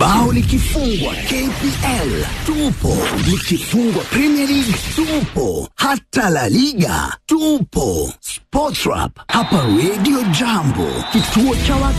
Bao likifungwa KPL tupo, likifungwa Premier League tupo, hata La Liga tupo. Sportrap hapa Radio Jambo, kituo cha